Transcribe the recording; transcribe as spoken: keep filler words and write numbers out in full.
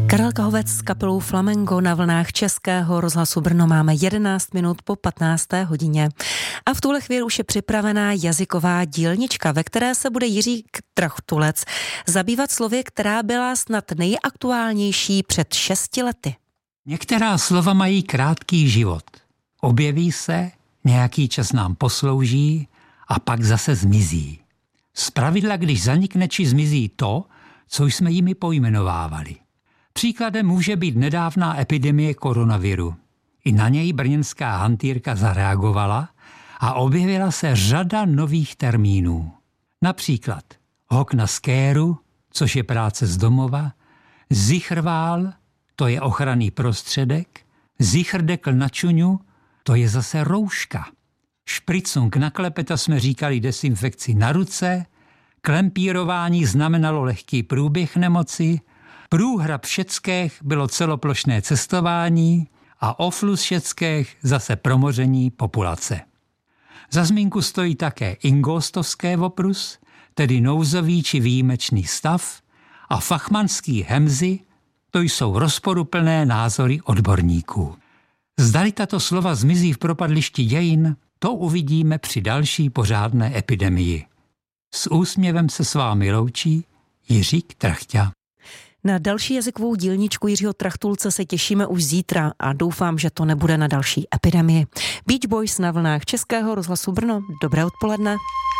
Karel Kahovec s kapelou Flamengo na vlnách Českého rozhlasu Brno. Máme jedenáct minut po patnácté hodině. A v tuhle chvíli už je připravená jazyková dílnička, ve které se bude Jiří Trachtulec zabývat slovy, která byla snad nejaktuálnější před šesti lety. Některá slova mají krátký život. Objeví se, nějaký čas nám poslouží a pak zase zmizí. Zpravidla, když zanikne či zmizí to, co jsme jimi pojmenovávali. Příkladem může být nedávná epidemie koronaviru. I na něj brněnská hantýrka zareagovala a objevila se řada nových termínů. Například hok na skéru, což je práce z domova, zichrvál, to je ochranný prostředek, zichrdekl na čuňu, to je zase rouška. Špricung na klepeta jsme říkali desinfekci na ruce, klempírování znamenalo lehký průběh nemoci, průhrab všeckých bylo celoplošné cestování a oflus všeckých zase promoření populace. Za zmínku stojí také ingostovské oprus, tedy nouzový či výjimečný stav, a fachmanský hemzy, to jsou rozporuplné názory odborníků. Zdali tato slova zmizí v propadlišti dějin, to uvidíme při další pořádné epidemii. S úsměvem se s vámi loučí Jiří Trachťa. Na další jazykovou dílničku Jiřího Trachtulce se těšíme už zítra a doufám, že to nebude na další epidemii. Beach Boys na vlnách Českého rozhlasu Brno. Dobré odpoledne.